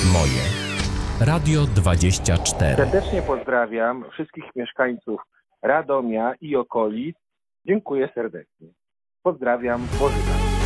moje. Radio 24. Serdecznie pozdrawiam wszystkich mieszkańców Radomia i okolic. Dziękuję serdecznie. Pozdrawiam, Bożyna.